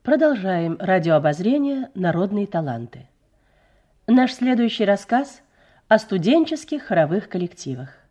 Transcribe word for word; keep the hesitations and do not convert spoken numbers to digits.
Продолжаем радиообозрение «Народные таланты». Наш следующий рассказ о студенческих хоровых коллективах.